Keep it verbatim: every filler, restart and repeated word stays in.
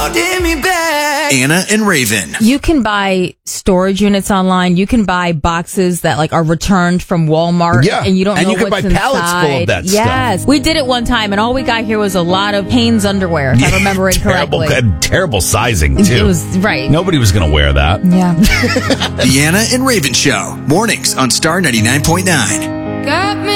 holding me back. Anna and Raven. You can buy storage units online. You can buy boxes that like are returned from Walmart. Yeah. And you don't And know you can what's buy inside. pallets full of that stuff. Yes. We did it one time, and all we got here was a lot of Hanes underwear, if I remember it terrible, correctly. Terrible sizing, too. It was, right. Nobody was going to wear that. Yeah. The Anna and Raven Show. Mornings on Star ninety-nine point nine. Got me